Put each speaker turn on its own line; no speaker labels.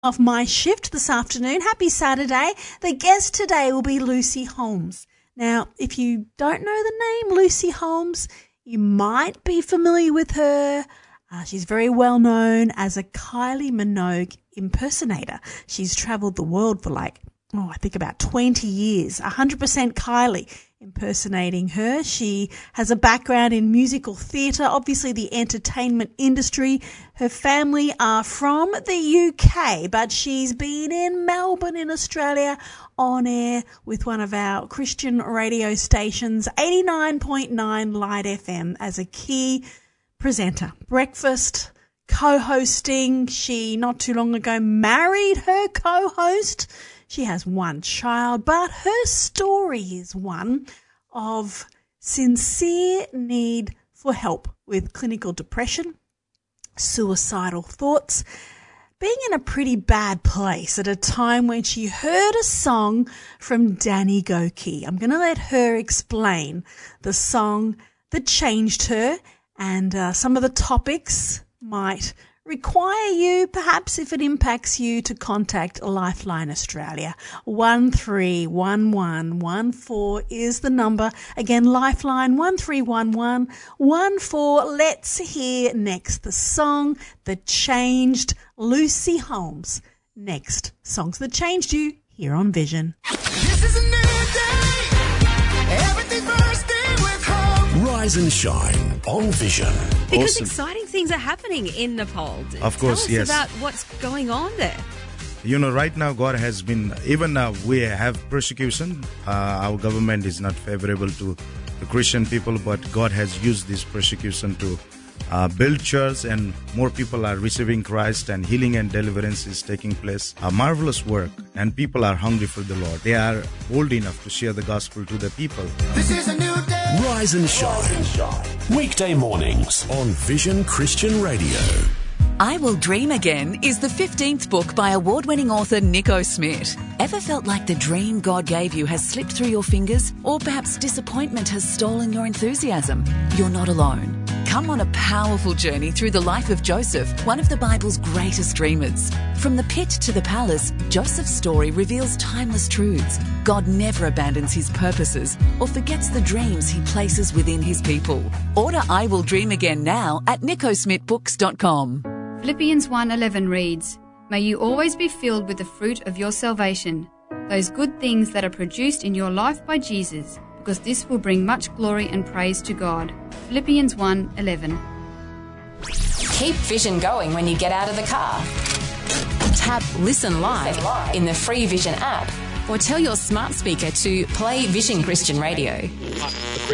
Of my shift this afternoon. Happy Saturday. The guest today will be Lucy Holmes. Now, if you don't know the name Lucy Holmes, you might be familiar with her. She's very well known as a Kylie Minogue impersonator. She's travelled the world for I think about 20 years, 100% Kylie impersonating her. She has a background in musical theatre, obviously the entertainment industry. Her family are from the UK, but she's been in Melbourne in Australia on air with one of our Christian radio stations, 89.9 Light FM, as a key presenter. Breakfast, co-hosting. She, not too long ago, married her co-host. She has one child, but her story is one of sincere need for help with clinical depression, suicidal thoughts, being in a pretty bad place at a time when she heard a song from Danny Gokey. I'm going to let her explain the song that changed her, and some of the topics might require you, perhaps if it impacts you, to contact Lifeline Australia. 131114 is the number. Again, Lifeline 131114. Let's hear next the song that changed Lucy Holmes. Next, songs that changed you here on Vision.
This is a new day. Everything bursting with hope.
Rise and shine on Vision.
Because
Awesome.
exciting things are happening in Nepal.
Of course,
Tell us
yes.
about what's going on there.
You know, right now God has been, even we have persecution. Our government is not favorable to the Christian people, but God has used this persecution to build church, and more people are receiving Christ, and healing and deliverance is taking place. A marvelous work, and people are hungry for the Lord. They are bold enough to share the gospel to the people.
This is a new day.
Rise and shine. Weekday mornings on Vision Christian Radio.
I Will Dream Again is the 15th book by award-winning author Nico Smith. Ever felt like the dream God gave you has slipped through your fingers? Or perhaps disappointment has stolen your enthusiasm? You're not alone. Come on a powerful journey through the life of Joseph, one of the Bible's greatest dreamers. From the pit to the palace, Joseph's story reveals timeless truths. God never abandons his purposes or forgets the dreams he places within his people. Order I Will Dream Again now at nicosmithbooks.com.
Philippians 1:11 reads, "May you always be filled with the fruit of your salvation, those good things that are produced in your life by Jesus, because this will bring much glory and praise to God." Philippians 1:11.
Keep Vision going when you get out of the car. Tap Listen Live in the free Vision app, or tell your smart speaker to play Vision Christian Radio.